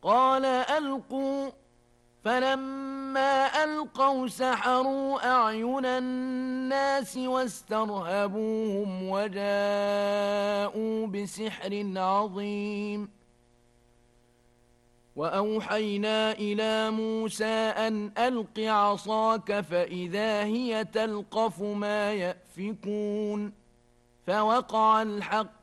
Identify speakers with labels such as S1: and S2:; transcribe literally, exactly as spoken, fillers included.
S1: قال ألقوا. فلما ألقوا سحروا أعين الناس واسترهبوهم وجاءوا بسحر عظيم. وأوحينا إلى موسى أن ألق عصاك فإذا هي تلقف ما يأفكون. فوقع الحق